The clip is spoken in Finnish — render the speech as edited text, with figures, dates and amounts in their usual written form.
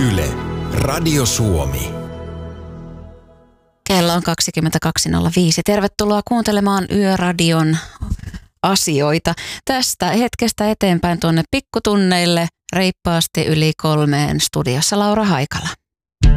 Yle, Radio Suomi. Kello on 22.05. Tervetuloa kuuntelemaan Yöradion asioita. Tästä hetkestä eteenpäin tuonne pikkutunneille reippaasti yli 3 studiossa Laura Haikala.